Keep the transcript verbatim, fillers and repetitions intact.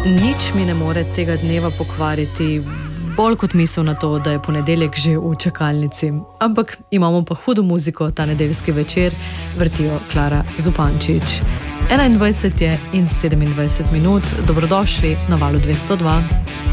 Nič mi ne more tega dneva pokvariti, bolj kot misel na to, da je ponedeljek že v čakalnici. Ampak imamo pa hudo muziko ta nedeljski večer, vrtijo Klara Zupančič. enaindvajset je in sedemindvajset minut, dobrodošli na Valu dvesto dva.